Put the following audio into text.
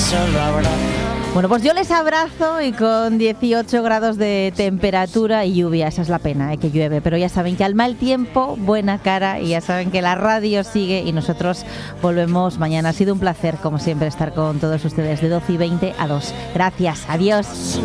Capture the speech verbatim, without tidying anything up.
solo habrá. Bueno, pues yo les abrazo y con dieciocho grados de temperatura y lluvia, esa es la pena, ¿eh? Que llueve, pero ya saben que al mal tiempo, buena cara, y ya saben que la radio sigue y nosotros volvemos mañana. Ha sido un placer, como siempre, estar con todos ustedes de doce y veinte a dos. Gracias, adiós.